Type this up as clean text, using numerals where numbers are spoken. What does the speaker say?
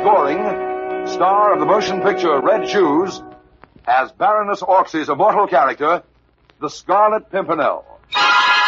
Goring, star of the motion picture Red Shoes, as Baroness Orczy's immortal character, the Scarlet Pimpernel.